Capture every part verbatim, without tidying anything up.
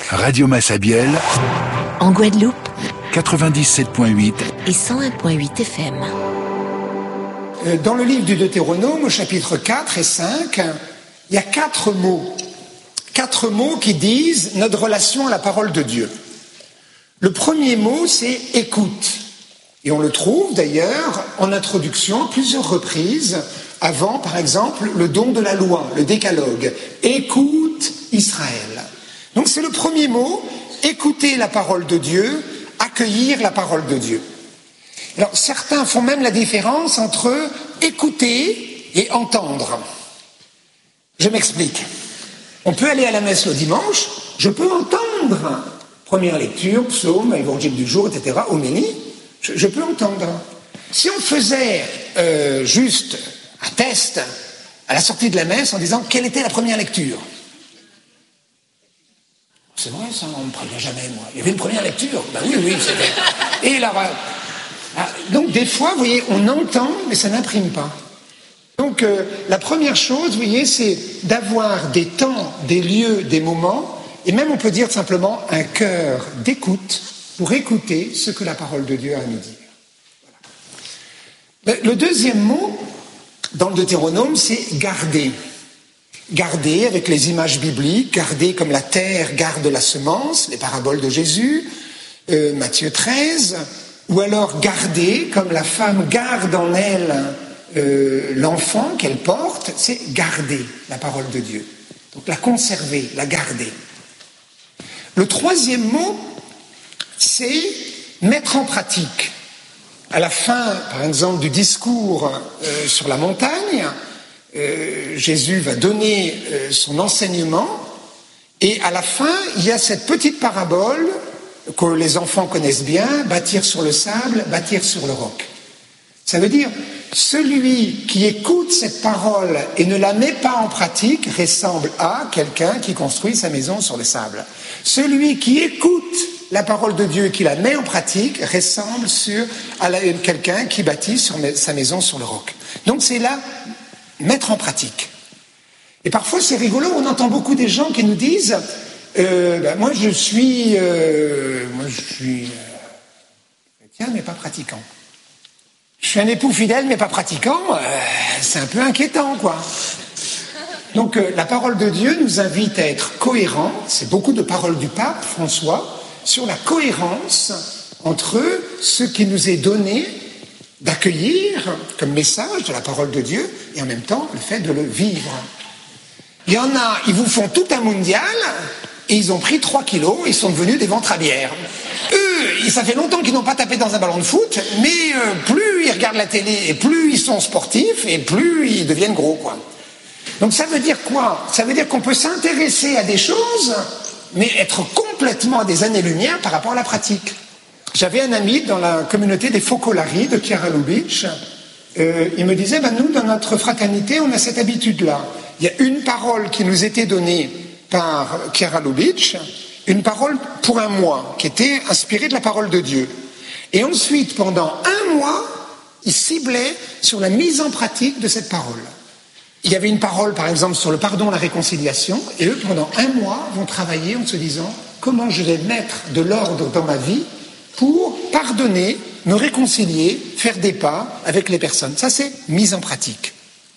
Radio Massabielle, en Guadeloupe, quatre-vingt-dix-sept virgule huit et cent un virgule huit F M. Dans le livre du Deutéronome, au chapitre quatre et cinq, il y a quatre mots. Quatre mots qui disent notre relation à la parole de Dieu. Le premier mot, c'est « écoute ». Et on le trouve d'ailleurs en introduction à plusieurs reprises, avant par exemple le don de la loi, le décalogue. « Écoute Israël ». Donc c'est le premier mot, écouter la parole de Dieu, accueillir la parole de Dieu. Alors certains font même la différence entre écouter et entendre. Je m'explique. On peut aller à la messe le dimanche, je peux entendre. Première lecture, psaume, évangile du jour, et cetera, homélie, je, je peux entendre. Si on faisait euh, juste un test à la sortie de la messe en disant quelle était la première lecture. C'est vrai, ça, on ne me prévient jamais, moi. Il y avait une première lecture. Ben oui, oui, c'était. Et là, ah, donc des fois, vous voyez, on entend, mais ça n'imprime pas. Donc euh, la première chose, vous voyez, c'est d'avoir des temps, des lieux, des moments, et même on peut dire simplement un cœur d'écoute pour écouter ce que la parole de Dieu a à nous dire. Voilà. Le deuxième mot dans le Deutéronome, c'est garder. Garder avec les images bibliques, garder comme la terre garde la semence, les paraboles de Jésus, euh, Matthieu treize, ou alors garder comme la femme garde en elle euh, l'enfant qu'elle porte, c'est garder la parole de Dieu. Donc la conserver, la garder. Le troisième mot, c'est mettre en pratique. À la fin, par exemple, du discours euh, sur la montagne, euh, Jésus va donner euh, son enseignement, et à la fin, il y a cette petite parabole que les enfants connaissent bien, bâtir sur le sable, bâtir sur le roc. Ça veut dire, celui qui écoute cette parole et ne la met pas en pratique ressemble à quelqu'un qui construit sa maison sur le sable. Celui qui écoute la parole de Dieu et qui la met en pratique ressemble sur, à la, quelqu'un qui bâtit sur sa maison sur le roc. Donc c'est là, mettre en pratique. Et parfois c'est rigolo, on entend beaucoup des gens qui nous disent euh, ben, moi je suis euh, moi je suis euh, chrétien mais pas pratiquant. Je suis un époux fidèle mais pas pratiquant, euh, c'est un peu inquiétant quoi. Donc euh, la parole de Dieu nous invite à être cohérents, c'est beaucoup de paroles du pape François, sur la cohérence entre ce qui nous est donné d'accueillir comme message de la parole de Dieu et en même temps le fait de le vivre. Il y en a, ils vous font tout un mondial et ils ont pris trois kilos et ils sont devenus des ventres à bière. Eux, ça fait longtemps qu'ils n'ont pas tapé dans un ballon de foot, mais euh, plus ils regardent la télé et plus ils sont sportifs et plus ils deviennent gros, quoi. Donc ça veut dire quoi? Ça veut dire qu'on peut s'intéresser à des choses, mais être complètement à des années-lumière par rapport à la pratique. J'avais un ami dans la communauté des Focolari de Chiara Lubich. Euh, il me disait, ben nous, dans notre fraternité, on a cette habitude-là. Il y a une parole qui nous était donnée par Chiara Lubich, une parole pour un mois, qui était inspirée de la parole de Dieu. Et ensuite, pendant un mois, il ciblait sur la mise en pratique de cette parole. Il y avait une parole, par exemple, sur le pardon, la réconciliation, et eux, pendant un mois, vont travailler en se disant comment je vais mettre de l'ordre dans ma vie pour pardonner, me réconcilier, faire des pas avec les personnes. Ça, c'est mise en pratique.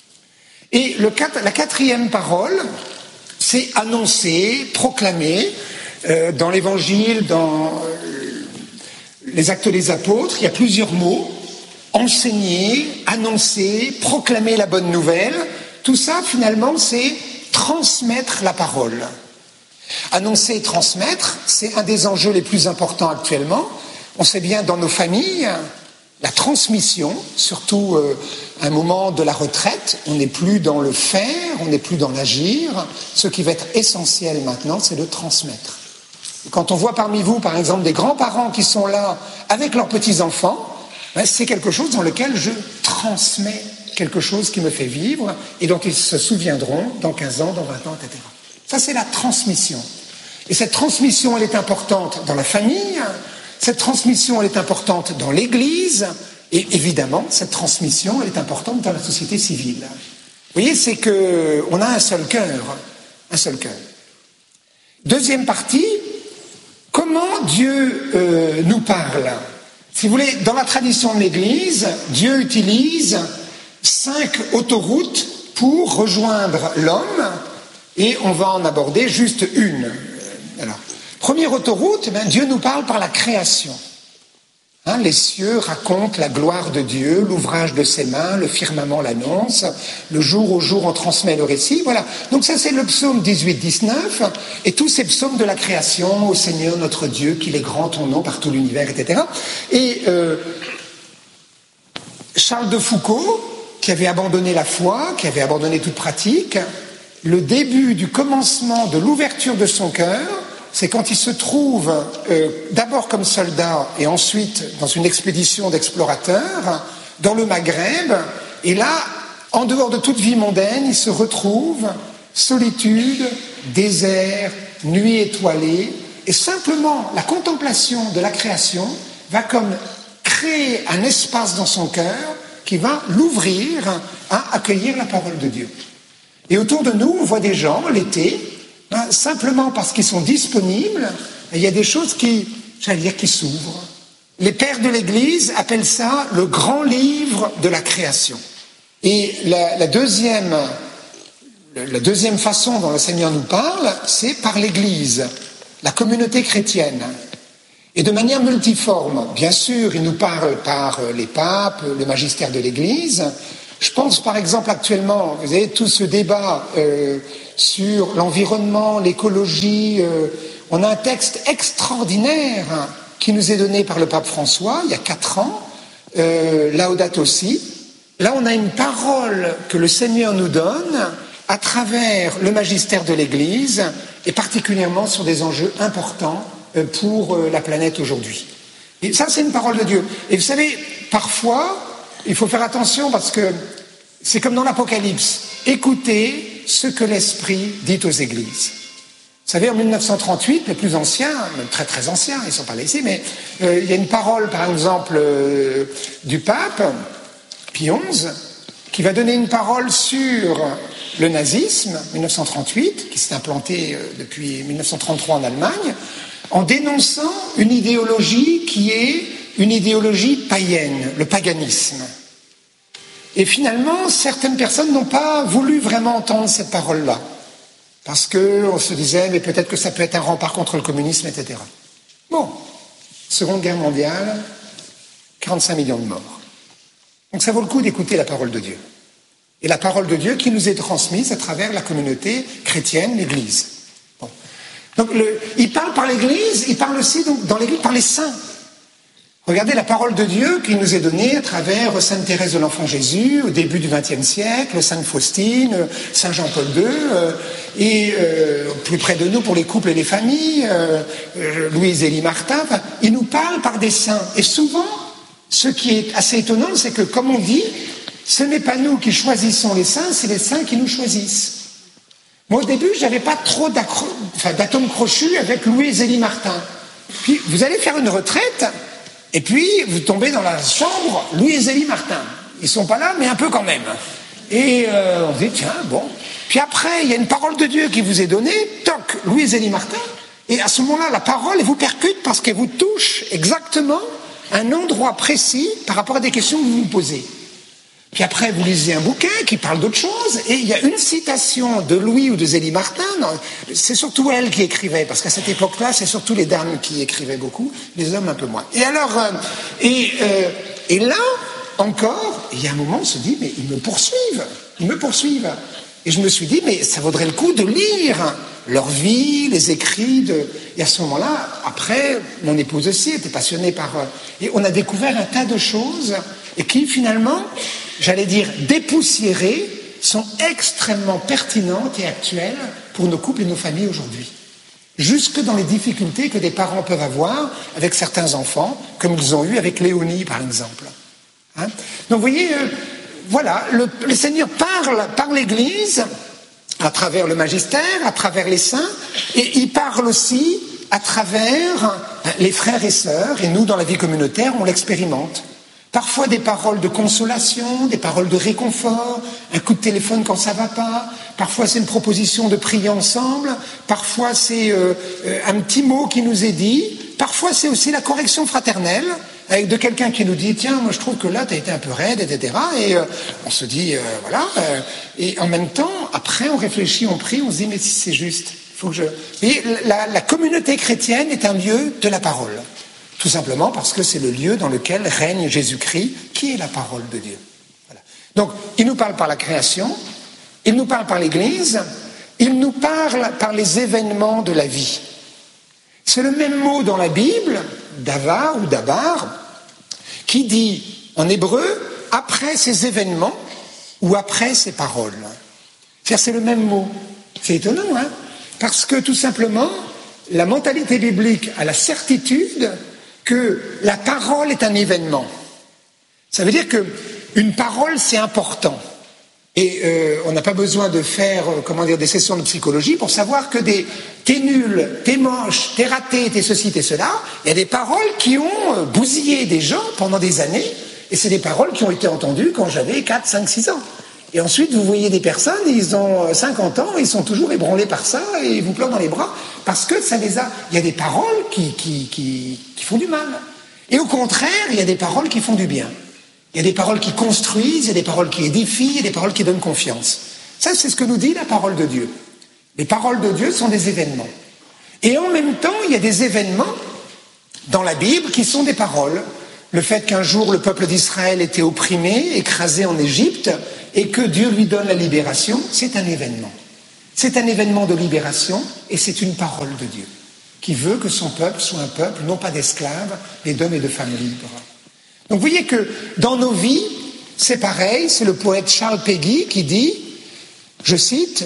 Et le, la quatrième parole, c'est annoncer, proclamer. Euh, dans l'Évangile, dans euh, les Actes des Apôtres, il y a plusieurs mots. Enseigner, annoncer, proclamer la bonne nouvelle. Tout ça, finalement, c'est transmettre la parole. Annoncer et transmettre, c'est un des enjeux les plus importants actuellement. On sait bien dans nos familles, la transmission, surtout euh, à un moment de la retraite, on n'est plus dans le faire, on n'est plus dans l'agir. Ce qui va être essentiel maintenant, c'est de transmettre. Et quand on voit parmi vous, par exemple, des grands-parents qui sont là avec leurs petits-enfants, ben, c'est quelque chose dans lequel je transmets quelque chose qui me fait vivre et dont ils se souviendront dans quinze ans, dans vingt ans, et cetera. Ça, c'est la transmission. Et cette transmission, elle est importante dans la famille, cette transmission, elle est importante dans l'Église, et évidemment, cette transmission, elle est importante dans la société civile. Vous voyez, c'est qu'on a un seul cœur, un seul cœur. Deuxième partie, comment Dieu euh, nous parle? Si vous voulez, dans la tradition de l'Église, Dieu utilise cinq autoroutes pour rejoindre l'homme, et on va en aborder juste une. Alors, première autoroute, eh bien, Dieu nous parle par la création. Hein, les cieux racontent la gloire de Dieu, l'ouvrage de ses mains, le firmament l'annonce, le jour au jour on transmet le récit, voilà. Donc ça c'est le psaume dix-huit dix-neuf, et tous ces psaumes de la création, ô Seigneur notre Dieu, qu'il est grand ton nom par tout l'univers, et cetera. Et euh, Charles de Foucault, qui avait abandonné la foi, qui avait abandonné toute pratique, le début du commencement de l'ouverture de son cœur, c'est quand il se trouve euh, d'abord comme soldat et ensuite dans une expédition d'explorateurs dans le Maghreb, et là, en dehors de toute vie mondaine, il se retrouve solitude, désert, nuit étoilée, et simplement la contemplation de la création va comme créer un espace dans son cœur qui va l'ouvrir à accueillir la parole de Dieu. Et autour de nous, on voit des gens l'été, hein, simplement parce qu'ils sont disponibles, il y a des choses qui, j'allais dire, qui s'ouvrent. Les pères de l'Église appellent ça le grand livre de la création. Et la, la, deuxième, la deuxième façon dont le Seigneur nous parle, c'est par l'Église, la communauté chrétienne. Et de manière multiforme. Bien sûr, il nous parle par les papes, le magistère de l'Église. Je pense par exemple actuellement, vous avez tout ce débat euh, sur l'environnement, l'écologie. Euh, on a un texte extraordinaire hein, qui nous est donné par le pape François il y a quatre ans, euh, Laudato Si. Là, on a une parole que le Seigneur nous donne à travers le magistère de l'Église et particulièrement sur des enjeux importants euh, pour euh, la planète aujourd'hui. Et ça, c'est une parole de Dieu. Et vous savez, parfois, il faut faire attention parce que c'est comme dans l'Apocalypse. Écoutez ce que l'Esprit dit aux églises. Vous savez, en mille neuf cent trente-huit, les plus anciens, même très très anciens, ils ne sont pas là ici, mais euh, il y a une parole, par exemple, euh, du pape, Pie onze, qui va donner une parole sur le nazisme, mille neuf cent trente-huit, qui s'est implanté euh, depuis mille neuf cent trente-trois en Allemagne, en dénonçant une idéologie qui est une idéologie païenne, le paganisme. Et finalement, certaines personnes n'ont pas voulu vraiment entendre cette parole-là, parce qu'on se disait, mais peut-être que ça peut être un rempart contre le communisme, et cetera. Bon, Seconde Guerre mondiale, quarante-cinq millions de morts. Donc ça vaut le coup d'écouter la parole de Dieu. Et la parole de Dieu qui nous est transmise à travers la communauté chrétienne, l'Église. Bon. Donc le, il parle par l'Église, il parle aussi donc, dans l'Église par les saints. Regardez la parole de Dieu qui nous est donnée à travers Sainte Thérèse de l'Enfant Jésus au début du vingtième siècle, Sainte Faustine, Saint Jean-Paul deux, euh, et euh, plus près de nous pour les couples et les familles, euh, euh, Louise-Élie Martin. Enfin, il nous parle par des saints. Et souvent, ce qui est assez étonnant, c'est que, comme on dit, ce n'est pas nous qui choisissons les saints, c'est les saints qui nous choisissent. Moi, au début, je n'avais pas trop enfin, d'atomes crochus avec Louise-Élie Martin. Puis, vous allez faire une retraite. Et puis, vous tombez dans la chambre, Louise-Élie Martin. Ils sont pas là, mais un peu quand même. Et euh, on se dit, tiens, bon. Puis après, il y a une parole de Dieu qui vous est donnée, toc, Louise-Élie Martin. Et à ce moment-là, la parole, elle vous percute parce qu'elle vous touche exactement à un endroit précis par rapport à des questions que vous vous posez. Puis après, vous lisez un bouquin qui parle d'autre chose, et il y a une citation de Louis ou de Zélie Martin, c'est surtout elle qui écrivait, parce qu'à cette époque-là, c'est surtout les dames qui écrivaient beaucoup, les hommes un peu moins. Et alors, euh, et, euh, et là, encore, il y a un moment, on se dit, mais ils me poursuivent, ils me poursuivent. Et je me suis dit, mais ça vaudrait le coup de lire leur vie, les écrits de... Et à ce moment-là, après, mon épouse aussi était passionnée par... Et on a découvert un tas de choses, et qui, finalement, j'allais dire dépoussiérées, sont extrêmement pertinentes et actuelles pour nos couples et nos familles aujourd'hui. Jusque dans les difficultés que des parents peuvent avoir avec certains enfants, comme ils ont eu avec Léonie, par exemple. Hein? Donc, vous voyez, euh, voilà, le, le Seigneur parle par l'Église, à travers le magistère, à travers les saints, et il parle aussi à travers les frères et sœurs, et nous, dans la vie communautaire, on l'expérimente. Parfois des paroles de consolation, des paroles de réconfort, un coup de téléphone quand ça va pas. Parfois c'est une proposition de prier ensemble. Parfois c'est euh, un petit mot qui nous est dit. Parfois c'est aussi la correction fraternelle avec de quelqu'un qui nous dit tiens moi je trouve que là tu as été un peu raide, et cetera. Et euh, on se dit euh, voilà. Euh, et en même temps après on réfléchit, on prie, on se dit mais si c'est juste, faut que je. Et la, la communauté chrétienne est un lieu de la parole. Tout simplement parce que c'est le lieu dans lequel règne Jésus-Christ, qui est la parole de Dieu. Voilà. Donc, il nous parle par la création, il nous parle par l'Église, il nous parle par les événements de la vie. C'est le même mot dans la Bible, davar ou dabar, qui dit en hébreu après ces événements ou après ces paroles. C'est-à-dire, c'est le même mot. C'est étonnant, hein? Parce que tout simplement, la mentalité biblique a la certitude que la parole est un événement. Ça veut dire qu'une parole, c'est important. Et euh, on n'a pas besoin de faire euh, comment dire, des sessions de psychologie pour savoir que des t'es nul, t'es moche, t'es raté, t'es ceci, t'es cela, il y a des paroles qui ont euh, bousillé des gens pendant des années, et c'est des paroles qui ont été entendues quand j'avais quatre, cinq, six ans. Et ensuite, vous voyez des personnes, ils ont cinquante ans, ils sont toujours ébranlés par ça, et ils vous pleurent dans les bras, parce que ça les a... Il y a des paroles qui, qui, qui, qui font du mal. Et au contraire, il y a des paroles qui font du bien. Il y a des paroles qui construisent, il y a des paroles qui édifient, il y a des paroles qui donnent confiance. Ça, c'est ce que nous dit la parole de Dieu. Les paroles de Dieu sont des événements. Et en même temps, il y a des événements dans la Bible qui sont des paroles. Le fait qu'un jour le peuple d'Israël était opprimé, écrasé en Égypte, et que Dieu lui donne la libération, c'est un événement. C'est un événement de libération, et c'est une parole de Dieu, qui veut que son peuple soit un peuple, non pas d'esclaves, mais d'hommes et de femmes libres. Donc vous voyez que dans nos vies, c'est pareil, c'est le poète Charles Péguy qui dit, je cite,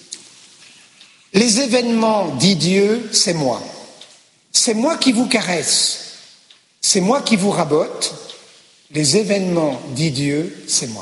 « Les événements, dit Dieu, c'est moi. C'est moi qui vous caresse. C'est moi qui vous rabote. Les événements, dit Dieu, c'est moi. »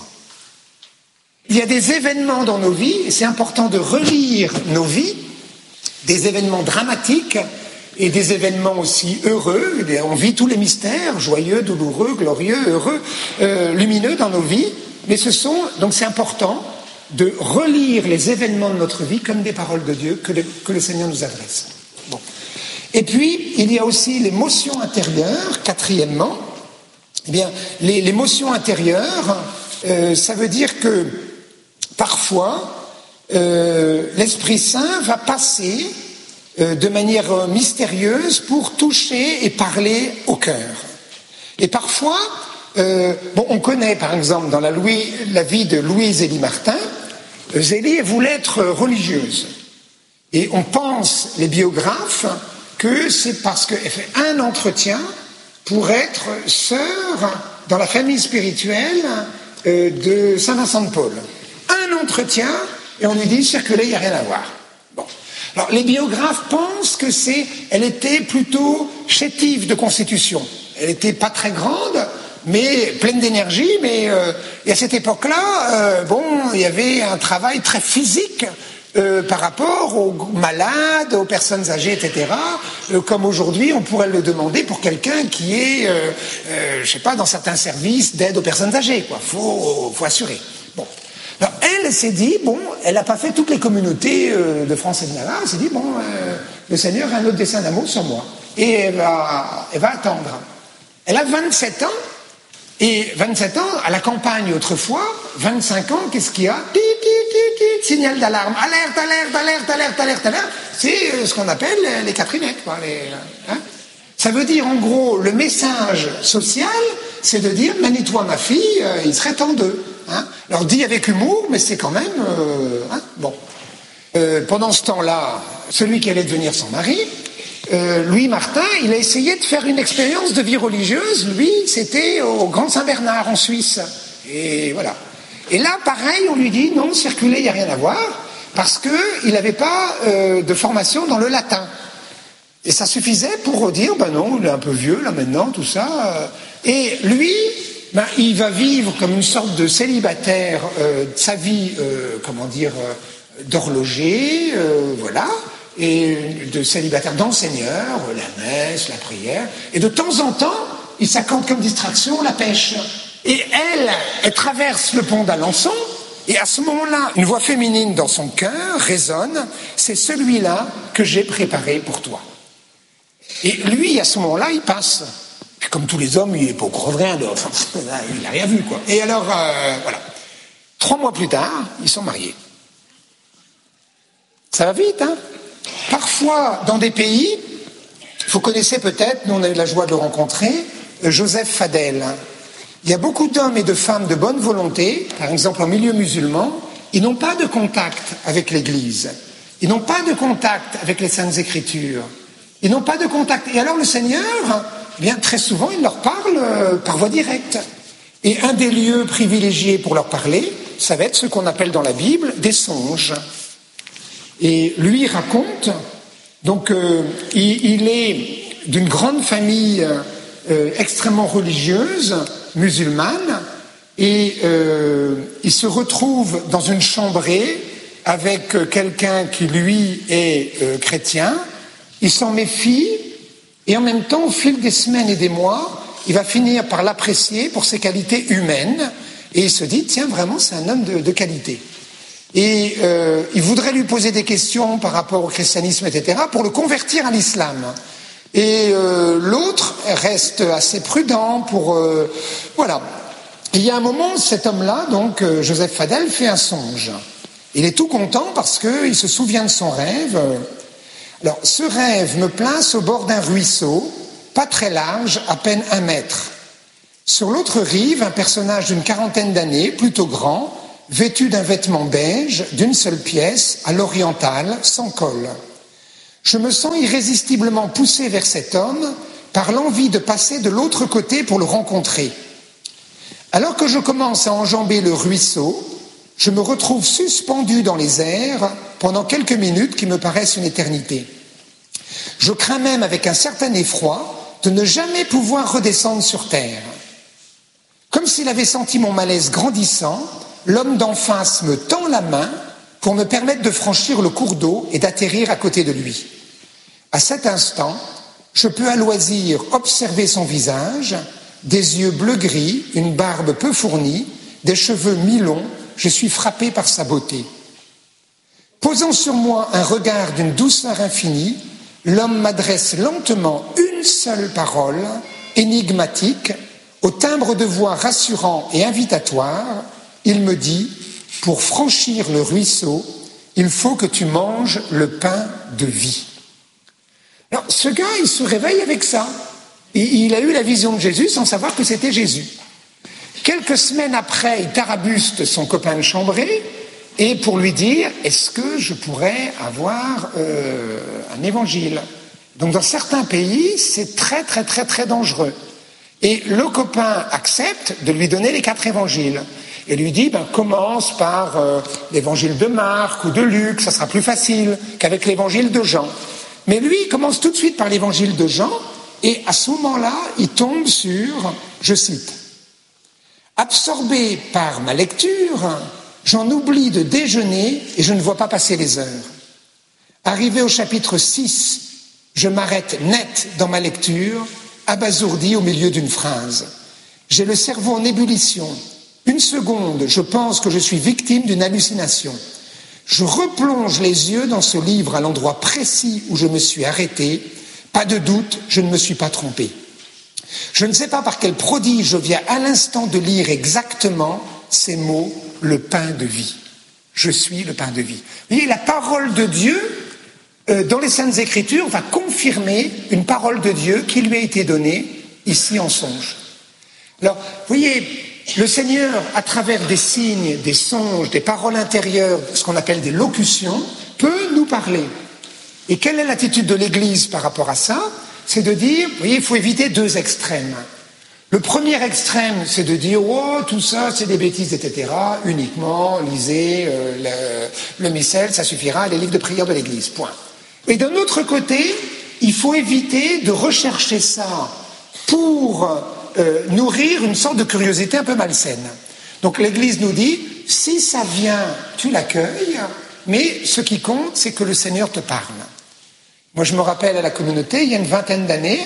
Il y a des événements dans nos vies, et c'est important de relire nos vies, des événements dramatiques et des événements aussi heureux. On vit tous les mystères, joyeux, douloureux, glorieux, heureux, euh, lumineux dans nos vies, mais ce sont, donc c'est important de relire les événements de notre vie comme des paroles de Dieu que le, que le Seigneur nous adresse. Bon. Et puis, il y a aussi l'émotion intérieure, quatrièmement. Eh bien, les, l'émotion intérieure, euh, ça veut dire que parfois, euh, l'Esprit Saint va passer euh, de manière mystérieuse pour toucher et parler au cœur. Et parfois, euh, bon, on connaît par exemple dans la, Louis, la vie de Louise Zélie Martin, euh, Zélie voulait être religieuse. Et on pense, les biographes, que c'est parce qu'elle fait un entretien pour être sœur dans la famille spirituelle euh, de Saint Vincent de Paul. Un entretien, et on lui dit circuler, il n'y a rien à voir. Bon. Alors les biographes pensent que c'est, elle était plutôt chétive de constitution. Elle n'était pas très grande, mais pleine d'énergie, mais euh, et à cette époque-là, euh, bon, il y avait un travail très physique euh, par rapport aux malades, aux personnes âgées, et cetera. Euh, comme aujourd'hui, on pourrait le demander pour quelqu'un qui est, euh, euh, je sais pas, dans certains services d'aide aux personnes âgées, quoi. Faut, faut assurer. Bon. Alors, elle, elle s'est dit, bon, elle n'a pas fait toutes les communautés euh, de France et de Navarre, elle s'est dit, bon, euh, le Seigneur a un autre dessein d'amour sur moi. Et elle va, elle va attendre. Elle a vingt-sept ans, et vingt-sept ans, à la campagne autrefois, vingt-cinq ans, qu'est-ce qu'il y a? Tit, tit, tit, tit, signal d'alarme, alerte, alerte, alerte, alerte, alerte, alerte. C'est euh, ce qu'on appelle les Catherinettes, quoi. Les, hein. Ça veut dire, en gros, le message social, c'est de dire, manie-toi ma fille, euh, il serait temps d'eux. Hein. Alors dit avec humour, mais c'est quand même euh, hein, bon. Euh, pendant ce temps-là, celui qui allait devenir son mari, euh, Louis Martin, il a essayé de faire une expérience de vie religieuse. Lui, c'était au Grand Saint-Bernard en Suisse. Et voilà. Et là, pareil, on lui dit non, circuler, il n'y a rien à voir, parce que il n'avait pas euh, de formation dans le latin. Et ça suffisait pour dire, ben non, il est un peu vieux là maintenant, tout ça. Et lui. Ben, il va vivre comme une sorte de célibataire euh, sa vie, euh, comment dire, euh, d'horloger, euh, voilà, et de célibataire d'enseigneur, la messe, la prière, et de temps en temps, il s'accorde comme distraction la pêche. Et elle, elle traverse le pont d'Alençon, et à ce moment-là, une voix féminine dans son cœur résonne, c'est celui-là que j'ai préparé pour toi. Et lui, à ce moment-là, il passe. Et comme tous les hommes, il n'est pas au crevrien, enfin, il n'a rien vu, quoi. Et alors, euh, voilà. Trois mois plus tard, ils sont mariés. Ça va vite, hein? Parfois, dans des pays, vous connaissez peut-être, nous on a eu la joie de le rencontrer, Joseph Fadel. Il y a beaucoup d'hommes et de femmes de bonne volonté, par exemple en milieu musulman, ils n'ont pas de contact avec l'Église, ils n'ont pas de contact avec les Saintes Écritures, ils n'ont pas de contact. Et alors le Seigneur, eh bien très souvent, il leur parle euh, par voie directe. Et un des lieux privilégiés pour leur parler, ça va être ce qu'on appelle dans la Bible des songes. Et lui raconte, donc euh, il, il est d'une grande famille euh, extrêmement religieuse, musulmane, et euh, il se retrouve dans une chambrée avec euh, quelqu'un qui lui est euh, chrétien, il s'en méfie, et en même temps, au fil des semaines et des mois, il va finir par l'apprécier pour ses qualités humaines, et il se dit, tiens, vraiment, c'est un homme de, de qualité. Et euh, il voudrait lui poser des questions par rapport au christianisme, et cetera, pour le convertir à l'islam. Et euh, l'autre reste assez prudent pour... Euh, voilà. Il y a un moment, cet homme-là, donc euh, Joseph Fadel, fait un songe. Il est tout content parce qu'il se souvient de son rêve. Alors, ce rêve me place au bord d'un ruisseau, pas très large, à peine un mètre. Sur l'autre rive, un personnage d'une quarantaine d'années, plutôt grand, vêtu d'un vêtement beige, d'une seule pièce, à l'orientale, sans col. Je me sens irrésistiblement poussé vers cet homme par l'envie de passer de l'autre côté pour le rencontrer. Alors que je commence à enjamber le ruisseau, je me retrouve suspendu dans les airs pendant quelques minutes qui me paraissent une éternité. Je crains même avec un certain effroi de ne jamais pouvoir redescendre sur terre. Comme s'il avait senti mon malaise grandissant, l'homme d'en face me tend la main pour me permettre de franchir le cours d'eau et d'atterrir à côté de lui. À cet instant, je peux à loisir observer son visage, des yeux bleu-gris, une barbe peu fournie, des cheveux mi-longs, je suis frappé par sa beauté. Posant sur moi un regard d'une douceur infinie, l'homme m'adresse lentement une seule parole, énigmatique, au timbre de voix rassurant et invitatoire. Il me dit, pour franchir le ruisseau, il faut que tu manges le pain de vie. Alors, ce gars, il se réveille avec ça. Et il a eu la vision de Jésus sans savoir que c'était Jésus. Quelques semaines après, il tarabuste son copain de chambrée et pour lui dire, est-ce que je pourrais avoir euh, un évangile? Donc, dans certains pays, c'est très, très, très, très dangereux. Et le copain accepte de lui donner les quatre évangiles. Et lui dit, ben, commence par euh, l'évangile de Marc ou de Luc, ça sera plus facile qu'avec l'évangile de Jean. Mais lui, il commence tout de suite par l'évangile de Jean, et à ce moment-là, il tombe sur, je cite, « Absorbé par ma lecture, j'en oublie de déjeuner et je ne vois pas passer les heures. Arrivé au chapitre six, je m'arrête net dans ma lecture, abasourdi au milieu d'une phrase. J'ai le cerveau en ébullition. Une seconde, je pense que je suis victime d'une hallucination. Je replonge les yeux dans ce livre à l'endroit précis où je me suis arrêté. Pas de doute, je ne me suis pas trompé. Je ne sais pas par quel prodige je viens à l'instant de lire exactement ces mots, le pain de vie. Je suis le pain de vie. Vous voyez, la parole de Dieu, euh, dans les Saintes Écritures, va confirmer une parole de Dieu qui lui a été donnée ici en songe. Alors, vous voyez, le Seigneur, à travers des signes, des songes, des paroles intérieures, ce qu'on appelle des locutions, peut nous parler. Et quelle est l'attitude de l'Église par rapport à ça? C'est de dire, vous voyez, il faut éviter deux extrêmes. Le premier extrême, c'est de dire, oh, tout ça, c'est des bêtises, et cetera. Uniquement, lisez euh, le, le missel, ça suffira, les livres de prière de l'Église, point. Et d'un autre côté, il faut éviter de rechercher ça pour euh, nourrir une sorte de curiosité un peu malsaine. Donc l'Église nous dit, si ça vient, tu l'accueilles, mais ce qui compte, c'est que le Seigneur te parle. Moi, je me rappelle à la communauté, il y a une vingtaine d'années,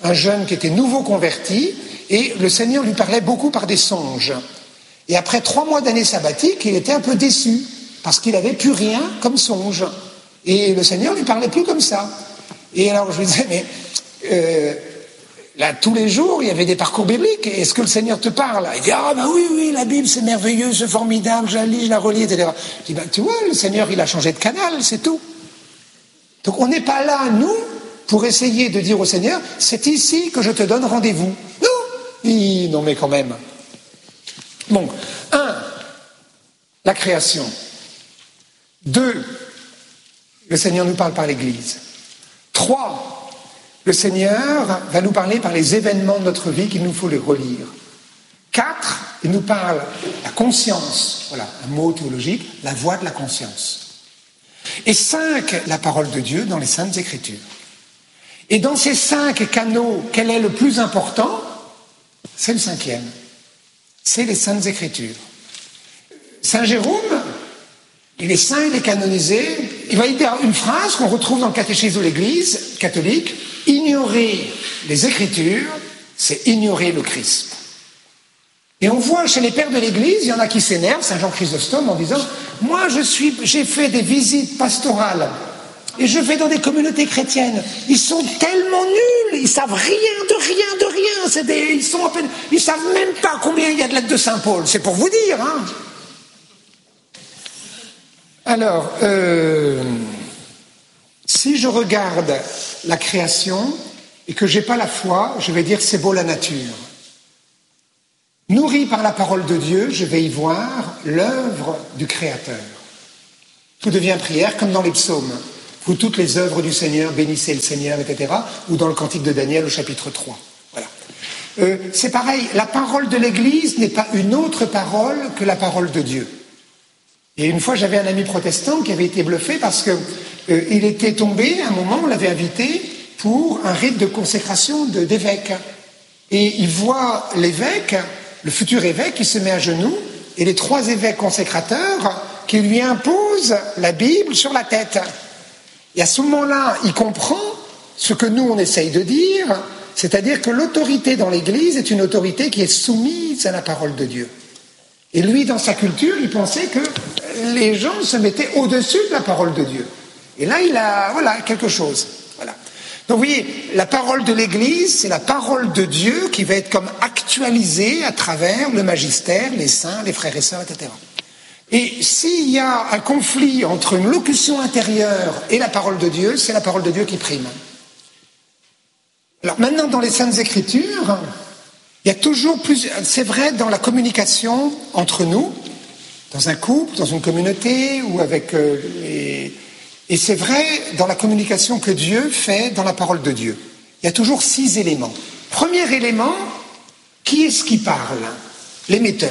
un jeune qui était nouveau converti, et le Seigneur lui parlait beaucoup par des songes. Et après trois mois d'année sabbatique, il était un peu déçu, parce qu'il n'avait plus rien comme songe. Et le Seigneur lui parlait plus comme ça. Et alors je lui disais, mais euh, là, tous les jours, il y avait des parcours bibliques. Est-ce que le Seigneur te parle? Il dit, ah ben oui, oui, la Bible, c'est merveilleux, c'est formidable, je la lis, je la relis, et cetera. Je dis, ben tu vois, le Seigneur, il a changé de canal, c'est tout. Donc on n'est pas là, nous, pour essayer de dire au Seigneur, c'est ici que je te donne rendez-vous. Non, il, non mais quand même. Bon, un, la création. Deux, le Seigneur nous parle par l'Église. Trois, le Seigneur va nous parler par les événements de notre vie qu'il nous faut les relire. Quatre, il nous parle la conscience, voilà, un mot théologique, la voix de la conscience. Et cinq, la parole de Dieu dans les Saintes Écritures. Et dans ces cinq canaux, quel est le plus important? C'est le cinquième. C'est les Saintes Écritures. Saint Jérôme, il est saint, il est canonisé, il va dire une phrase qu'on retrouve dans le catéchisme de l'Église catholique, ignorer les Écritures, c'est ignorer le Christ. Et on voit chez les pères de l'Église, il y en a qui s'énervent, Saint Jean Chrysostome, en disant « Moi, je suis, j'ai fait des visites pastorales et je vais dans des communautés chrétiennes. Ils sont tellement nuls, ils savent rien de rien de rien. C'est des, ils sont à peine, ils savent même pas combien il y a de lettres de Saint Paul. C'est pour vous dire, hein. » Alors, euh, si je regarde la création et que j'ai pas la foi, je vais dire c'est beau la nature. Nourri par la parole de Dieu, je vais y voir l'œuvre du Créateur. Tout devient prière, comme dans les psaumes. Vous toutes les œuvres du Seigneur, bénissez le Seigneur, et cetera. Ou dans le Cantique de Daniel au chapitre trois. Voilà. Euh, c'est pareil, la parole de l'Église n'est pas une autre parole que la parole de Dieu. Et une fois, j'avais un ami protestant qui avait été bluffé parce que euh, il était tombé, à un moment, on l'avait invité pour un rite de consécration de, d'évêque. Et il voit l'évêque, le futur évêque, qui se met à genoux, et les trois évêques consécrateurs qui lui imposent la Bible sur la tête. Et à ce moment-là, il comprend ce que nous, on essaye de dire, c'est-à-dire que l'autorité dans l'Église est une autorité qui est soumise à la parole de Dieu. Et lui, dans sa culture, il pensait que les gens se mettaient au-dessus de la parole de Dieu. Et là, il a, voilà, quelque chose. Voilà. Donc, vous voyez, la parole de l'Église, c'est la parole de Dieu qui va être comme actualisée à travers le magistère, les saints, les frères et sœurs, et cetera. Et s'il y a un conflit entre une locution intérieure et la parole de Dieu, c'est la parole de Dieu qui prime. Alors maintenant, dans les Saintes Écritures, il y a toujours plus, c'est vrai dans la communication entre nous, dans un couple, dans une communauté, ou avec euh, les... Et c'est vrai dans la communication que Dieu fait dans la parole de Dieu. Il y a toujours six éléments. Premier élément, qui est-ce qui parle? L'émetteur.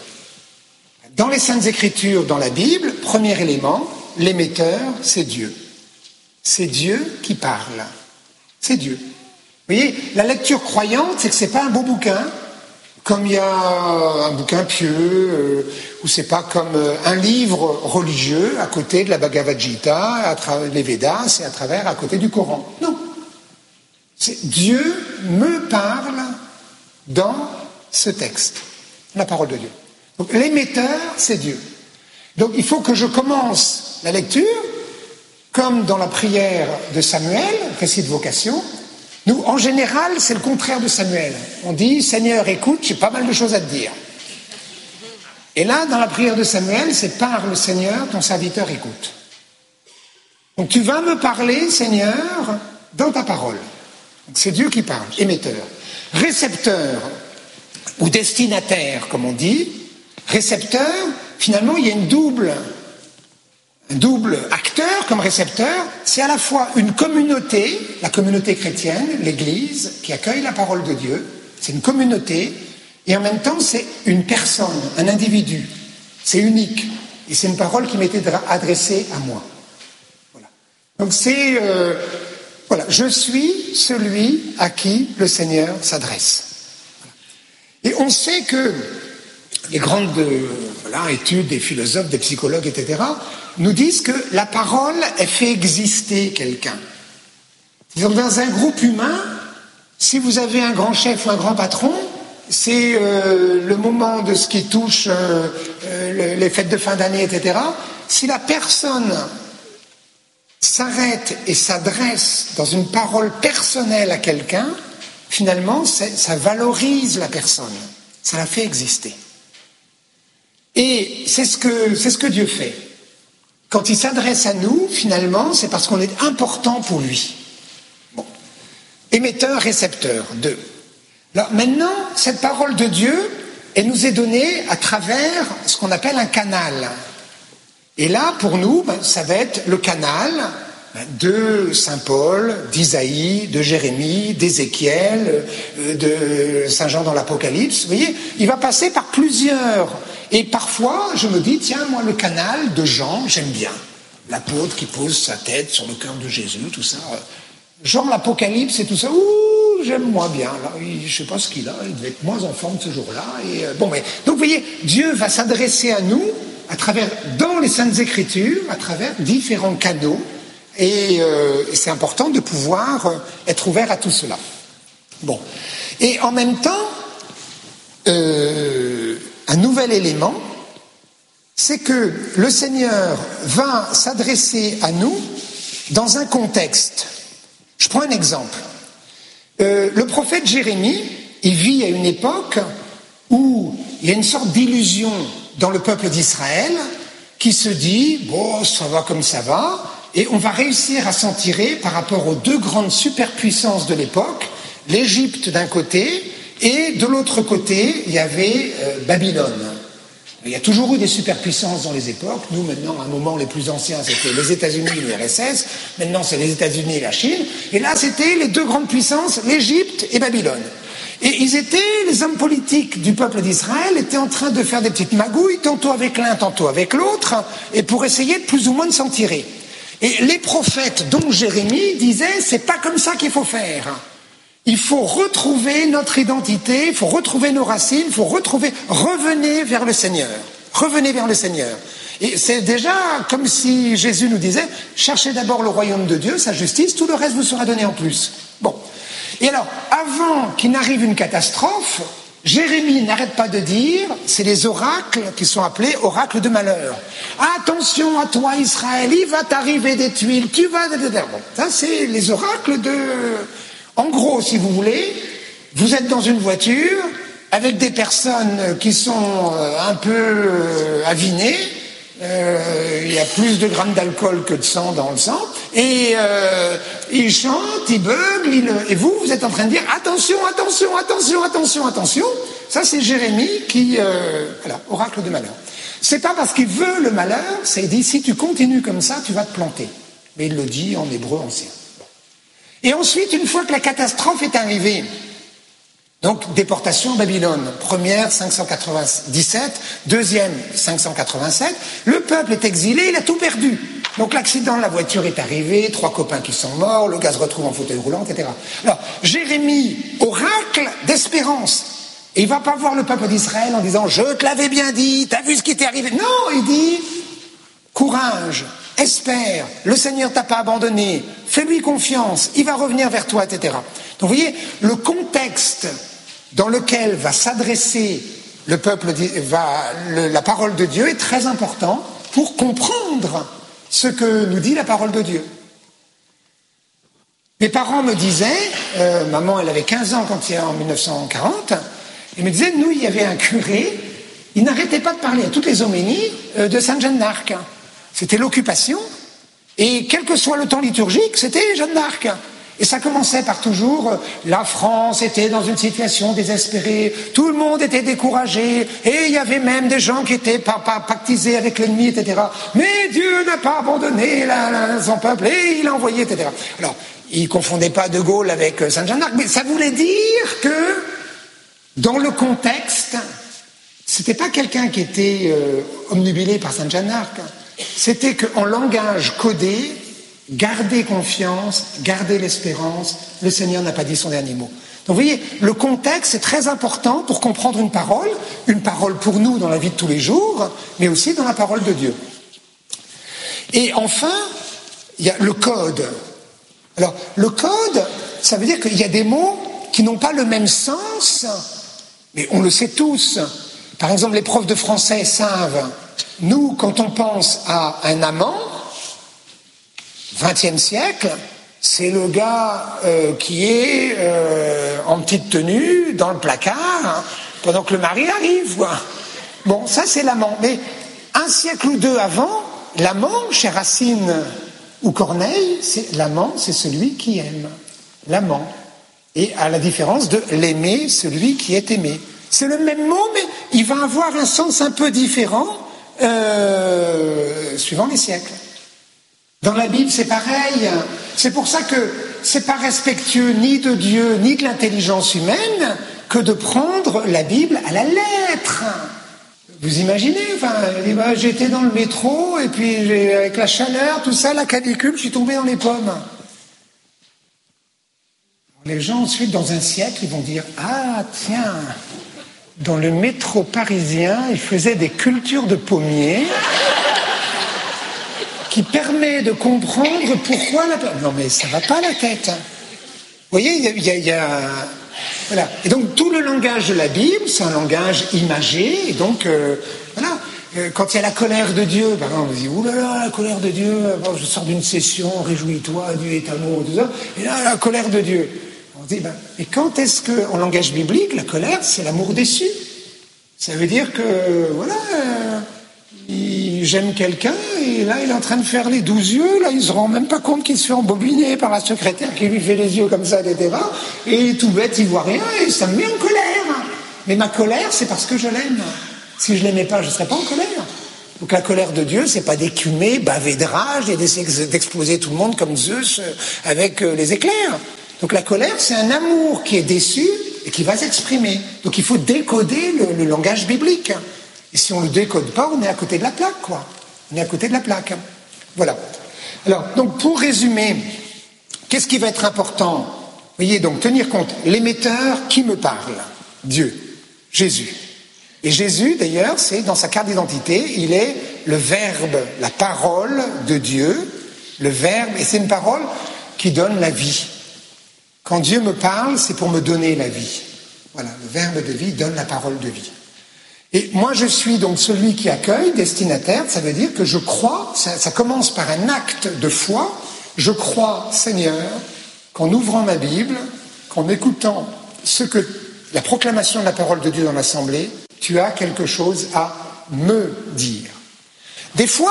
Dans les Saintes Écritures, dans la Bible, premier élément, l'émetteur, c'est Dieu. C'est Dieu qui parle. C'est Dieu. Vous voyez, la lecture croyante, c'est que c'est pas un beau bouquin, comme il y a un bouquin pieux, euh, ou c'est pas comme euh, un livre religieux à côté de la Bhagavad Gita, à travers les Védas, et à travers, à côté du Coran. Non. C'est Dieu me parle dans ce texte, la parole de Dieu. Donc l'émetteur, c'est Dieu. Donc il faut que je commence la lecture, comme dans la prière de Samuel, récit de vocation. Nous, en général, c'est le contraire de Samuel. On dit, Seigneur, écoute, j'ai pas mal de choses à te dire. Et là, dans la prière de Samuel, c'est parle, Seigneur, ton serviteur écoute. Donc tu vas me parler, Seigneur, dans ta parole. Donc, c'est Dieu qui parle, émetteur. Récepteur, ou destinataire, comme on dit. Récepteur, finalement, il y a une double... Un double acteur comme récepteur, c'est à la fois une communauté, la communauté chrétienne, l'Église, qui accueille la parole de Dieu, c'est une communauté, et en même temps c'est une personne, un individu, c'est unique, et c'est une parole qui m'était adressée à moi. Voilà. Donc c'est, euh, voilà, je suis celui à qui le Seigneur s'adresse. Voilà. Et on sait que les grandes euh, voilà, études des philosophes, des psychologues, et cetera, nous disent que la parole, elle fait exister quelqu'un. Dans un groupe humain, si vous avez un grand chef ou un grand patron, c'est euh, le moment de ce qui touche euh, euh, les fêtes de fin d'année, et cetera. Si la personne s'arrête et s'adresse dans une parole personnelle à quelqu'un, finalement, ça valorise la personne, ça la fait exister. Et c'est ce que, c'est ce que Dieu fait. Quand il s'adresse à nous, finalement, c'est parce qu'on est important pour lui. Bon. Émetteur, récepteur, deux. Alors maintenant, cette parole de Dieu, elle nous est donnée à travers ce qu'on appelle un canal. Et là, pour nous, ben, ça va être le canal de Saint Paul, d'Isaïe, de Jérémie, d'Ézéchiel, de Saint Jean dans l'Apocalypse. Vous voyez, il va passer par plusieurs. Et parfois, je me dis, tiens, moi, le canal de Jean, j'aime bien. L'apôtre qui pose sa tête sur le cœur de Jésus, tout ça. Jean, l'Apocalypse et tout ça, ouh, j'aime moins bien. Là, je sais pas ce qu'il a, il devait être moins en forme ce jour-là. Et, euh, bon, mais, donc, vous voyez, Dieu va s'adresser à nous à travers, dans les Saintes Écritures, à travers différents canaux. Et, euh, et c'est important de pouvoir euh, être ouvert à tout cela. Bon. Et en même temps, euh, un nouvel élément, c'est que le Seigneur va s'adresser à nous dans un contexte. Je prends un exemple. Euh, le prophète Jérémie, il vit à une époque où il y a une sorte d'illusion dans le peuple d'Israël qui se dit, bon, ça va comme ça va, et on va réussir à s'en tirer par rapport aux deux grandes superpuissances de l'époque, l'Égypte d'un côté, et de l'autre côté, il y avait euh, Babylone. Il y a toujours eu des superpuissances dans les époques. Nous, maintenant, à un moment, les plus anciens, c'était les États-Unis et l'U R S S. Maintenant, c'est les États-Unis et la Chine. Et là, c'était les deux grandes puissances, l'Égypte et Babylone. Et ils étaient, les hommes politiques du peuple d'Israël étaient en train de faire des petites magouilles, tantôt avec l'un, tantôt avec l'autre, et pour essayer de plus ou moins de s'en tirer. Et les prophètes, dont Jérémie, disaient, c'est pas comme ça qu'il faut faire. Il faut retrouver notre identité, il faut retrouver nos racines, il faut retrouver, revenez vers le Seigneur. Revenez vers le Seigneur. Et c'est déjà comme si Jésus nous disait, cherchez d'abord le royaume de Dieu, sa justice, tout le reste vous sera donné en plus. Bon. Et alors, avant qu'il n'arrive une catastrophe, Jérémie n'arrête pas de dire, c'est les oracles qui sont appelés oracles de malheur. Attention à toi Israël, il va t'arriver des tuiles, tu vas... Bon, ça c'est les oracles de... En gros, si vous voulez, vous êtes dans une voiture avec des personnes qui sont un peu avinées, euh, il y a plus de grammes d'alcool que de sang dans le sang, et euh, ils chantent, ils beuglent, ils, et vous, vous êtes en train de dire attention, attention, attention, attention, attention. Ça, c'est Jérémie qui, euh, voilà, oracle de malheur. C'est pas parce qu'il veut le malheur, c'est dit si tu continues comme ça, tu vas te planter. Mais il le dit en hébreu ancien. Et ensuite, une fois que la catastrophe est arrivée, donc déportation à Babylone, première cinq cent quatre-vingt-dix-sept, deuxième cinq cent quatre-vingt-sept, le peuple est exilé, il a tout perdu. Donc l'accident, la voiture est arrivée, trois copains qui sont morts, le gars se retrouve en fauteuil roulant, et cetera. Alors, Jérémie, oracle d'espérance, et il ne va pas voir le peuple d'Israël en disant « Je te l'avais bien dit, t'as vu ce qui t'est arrivé ?» Non, il dit « Courage, espère, le Seigneur t'a pas abandonné, fais-lui confiance, il va revenir vers toi, et cetera. Donc vous voyez, le contexte dans lequel va s'adresser le peuple, va, le, la parole de Dieu est très important pour comprendre ce que nous dit la parole de Dieu. Mes parents me disaient, euh, maman elle avait quinze ans quand il y a en mille neuf cent quarante, ils me disaient, nous il y avait un curé, il n'arrêtait pas de parler à toutes les homénies euh, de Sainte Jeanne d'Arc. C'était l'occupation, et quel que soit le temps liturgique, c'était Jeanne d'Arc. Et ça commençait par toujours, euh, la France était dans une situation désespérée, tout le monde était découragé, et il y avait même des gens qui étaient pas, pas pactisés avec l'ennemi, et cetera. Mais Dieu n'a pas abandonné la, la, son peuple, et il a envoyé, et cetera. Alors, il ne confondait pas De Gaulle avec euh, Sainte Jeanne d'Arc, mais ça voulait dire que, dans le contexte, c'était pas quelqu'un qui était euh, omnubilé par Sainte Jeanne d'Arc, c'était qu'en langage codé, gardez confiance, gardez l'espérance, le Seigneur n'a pas dit son dernier mot. Donc vous voyez, le contexte est très important pour comprendre une parole, une parole pour nous dans la vie de tous les jours, mais aussi dans la parole de Dieu. Et enfin, il y a le code. Alors, le code, ça veut dire qu'il y a des mots qui n'ont pas le même sens, mais on le sait tous. Par exemple, les profs de français savent, nous, quand on pense à un amant, vingtième siècle, c'est le gars euh, qui est euh, en petite tenue, dans le placard, hein, pendant que le mari arrive. Quoi. Bon, ça c'est l'amant. Mais un siècle ou deux avant, l'amant, chez Racine ou Corneille, c'est, l'amant, c'est celui qui aime. L'amant. Et à la différence de l'aimer, celui qui est aimé. C'est le même mot, mais il va avoir un sens un peu différent euh, suivant les siècles. Dans la Bible, c'est pareil. C'est pour ça que c'est pas respectueux ni de Dieu, ni de l'intelligence humaine que de prendre la Bible à la lettre. Vous imaginez, enfin, bah, j'étais dans le métro, et puis j'ai, avec la chaleur, tout ça, la canicule, je suis tombé dans les pommes. Les gens, ensuite, dans un siècle, ils vont dire « Ah, tiens, dans le métro parisien, ils faisaient des cultures de pommiers qui permet de comprendre pourquoi la... » Non, mais ça va pas la tête. Vous voyez, il y a... Il y a, il y a... Voilà. Et donc, tout le langage de la Bible, c'est un langage imagé, et donc, euh, voilà. Quand il y a la colère de Dieu, par exemple, on dit « Ouh là là, la colère de Dieu, bon, je sors d'une session, réjouis-toi, Dieu est amour, tout ça. » Et là, la colère de Dieu. On dit, ben, mais quand est-ce que, en langage biblique, la colère, c'est l'amour déçu. Ça veut dire que, voilà, euh, il, j'aime quelqu'un, et là, il est en train de faire les douze yeux, là, il se rend même pas compte qu'il se fait embobiner par la secrétaire qui lui fait les yeux comme ça, et cetera. Et tout bête, il voit rien, et ça me met en colère. Mais ma colère, c'est parce que je l'aime. Si je l'aimais pas, je serais pas en colère. Donc la colère de Dieu, c'est pas d'écumer, baver de rage, et d'essayer d'exploser tout le monde comme Zeus avec les éclairs. Donc la colère, c'est un amour qui est déçu et qui va s'exprimer. Donc il faut décoder le, le langage biblique. Et si on ne le décode pas, on est à côté de la plaque, quoi. On est à côté de la plaque. Voilà. Alors, donc pour résumer, qu'est-ce qui va être important ? Vous voyez, donc tenir compte, l'émetteur qui me parle, Dieu, Jésus. Et Jésus, d'ailleurs, c'est dans sa carte d'identité, il est le Verbe, la parole de Dieu, le Verbe, et c'est une parole qui donne la vie. Quand Dieu me parle, c'est pour me donner la vie. Voilà, le Verbe de vie donne la parole de vie. Et moi, je suis donc celui qui accueille, destinataire, ça veut dire que je crois, ça, ça commence par un acte de foi, je crois, Seigneur, qu'en ouvrant ma Bible, qu'en écoutant ce que, la proclamation de la parole de Dieu dans l'Assemblée, tu as quelque chose à me dire. Des fois,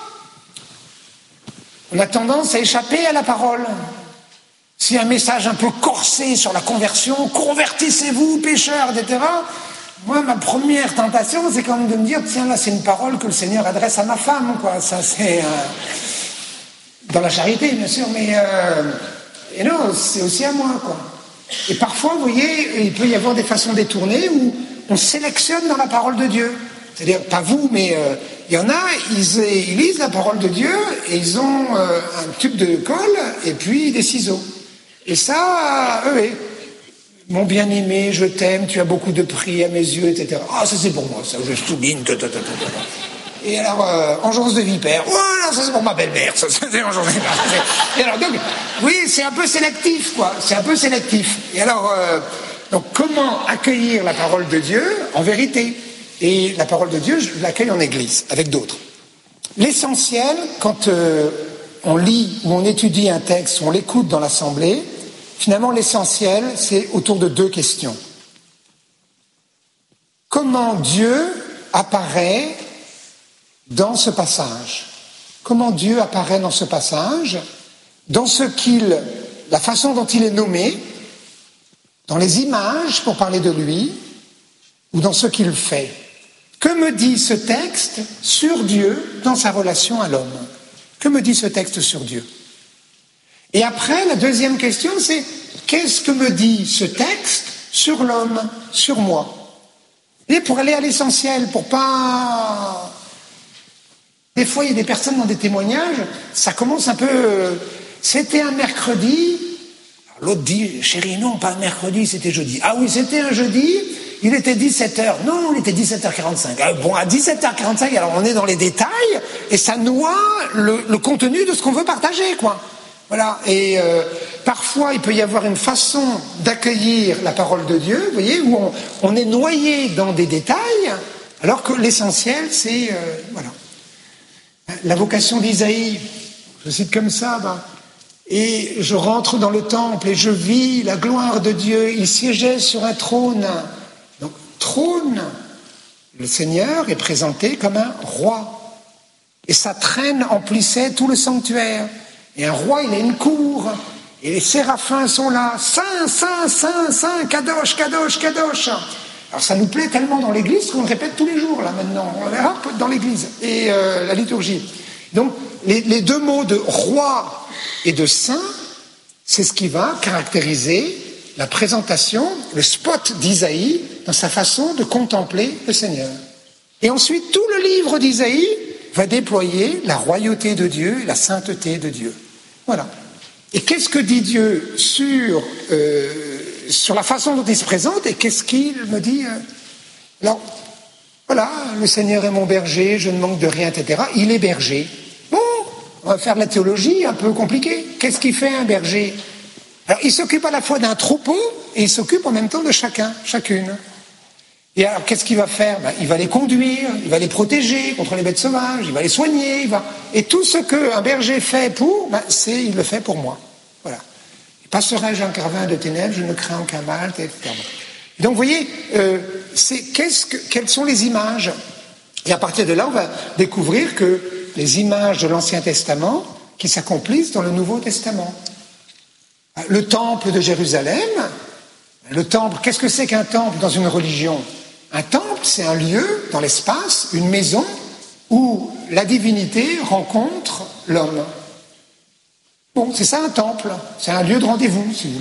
on a tendance à échapper à la parole. Si un message un peu corsé sur la conversion, convertissez-vous, pécheurs, et cetera. Moi, ma première tentation, c'est quand même de me dire, tiens, là, c'est une parole que le Seigneur adresse à ma femme, quoi. Ça, c'est euh, dans la charité, bien sûr, mais euh, et non, c'est aussi à moi, quoi. Et parfois, vous voyez, il peut y avoir des façons détournées où on sélectionne dans la parole de Dieu. C'est-à-dire, pas vous, mais euh, il y en a, ils, ils lisent la parole de Dieu et ils ont euh, un tube de colle et puis des ciseaux. Et ça, eux, oui. Mon bien-aimé, je t'aime, tu as beaucoup de prix à mes yeux, et cetera. Ah, ça c'est pour moi, ça, je souligne. Et alors, euh, engeance de vipère, oh non, ça c'est pour ma belle-mère, ça c'est engeance de vipère. Et alors, donc, oui, c'est un peu sélectif, quoi, c'est un peu sélectif. Et alors, euh, donc, comment accueillir la parole de Dieu en vérité ? Et la parole de Dieu, je l'accueille en église, avec d'autres. L'essentiel, quand euh, on lit ou on étudie un texte, ou on l'écoute dans l'assemblée, finalement, l'essentiel, c'est autour de deux questions. Comment Dieu apparaît dans ce passage ? Comment Dieu apparaît dans ce passage ? Dans ce qu'il, la façon dont il est nommé, dans les images pour parler de lui, ou dans ce qu'il fait. Que me dit ce texte sur Dieu dans sa relation à l'homme ? Que me dit ce texte sur Dieu ? Et après, la deuxième question, c'est qu'est-ce que me dit ce texte sur l'homme, sur moi ? Et pour aller à l'essentiel, pour pas... Des fois, il y a des personnes dans des témoignages, ça commence un peu... Euh, c'était un mercredi, l'autre dit, chérie, non, pas un mercredi, c'était jeudi. Ah oui, c'était un jeudi, il était dix-sept heures. Non, il était dix-sept heures quarante-cinq. Ah, bon, à dix-sept heures quarante-cinq, alors on est dans les détails, et ça noie le, le contenu de ce qu'on veut partager, quoi. Voilà, et euh, parfois il peut y avoir une façon d'accueillir la parole de Dieu, vous voyez, où on, on est noyé dans des détails, alors que l'essentiel, c'est, euh, voilà. La vocation d'Isaïe, je cite comme ça, bah, et je rentre dans le temple et je vis la gloire de Dieu, il siégeait sur un trône. Donc, trône, le Seigneur est présenté comme un roi. Et sa traîne emplissait tout le sanctuaire. Et un roi, il a une cour. Et les séraphins sont là. Saint, saint, saint, saint, kadosh, kadosh, kadosh. Alors ça nous plaît tellement dans l'église qu'on le répète tous les jours, là, maintenant. Hop, dans l'église. Et euh, la liturgie. Donc, les, les deux mots de roi et de saint, c'est ce qui va caractériser la présentation, le spot d'Isaïe dans sa façon de contempler le Seigneur. Et ensuite, tout le livre d'Isaïe va déployer la royauté de Dieu et la sainteté de Dieu. Voilà. Et qu'est-ce que dit Dieu sur, euh, sur la façon dont il se présente et qu'est-ce qu'il me dit euh, alors, voilà, le Seigneur est mon berger, je ne manque de rien, et cetera. Il est berger. Bon, on va faire de la théologie un peu compliquée. Qu'est-ce qu'il fait un berger? Alors, il s'occupe à la fois d'un troupeau et il s'occupe en même temps de chacun, chacune. Et alors, qu'est-ce qu'il va faire? Ben, il va les conduire, il va les protéger contre les bêtes sauvages, il va les soigner, il va... Et tout ce qu'un berger fait pour, ben, c'est, il le fait pour moi. Voilà. Passerai-je un carvin de ténèbres, je ne crains aucun mal, et cetera. Donc, vous voyez, euh, c'est, qu'est-ce que, quelles sont les images? Et à partir de là, on va découvrir que les images de l'Ancien Testament qui s'accomplissent dans le Nouveau Testament. Le temple de Jérusalem, le temple, qu'est-ce que c'est qu'un temple dans une religion? Un temple, c'est un lieu dans l'espace, une maison, où la divinité rencontre l'homme. Bon, c'est ça un temple, c'est un lieu de rendez-vous, si vous voulez.